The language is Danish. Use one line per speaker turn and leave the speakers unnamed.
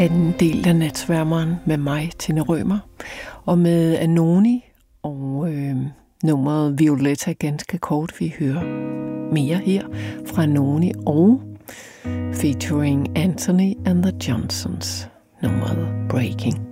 anden del af Natsværmeren med mig, Tina Rømer, og med Anoni og nummeret Violetta ganske kort. Vi hører mere her fra Anoni og featuring Anthony and the Johnsons, nummeret Breaking.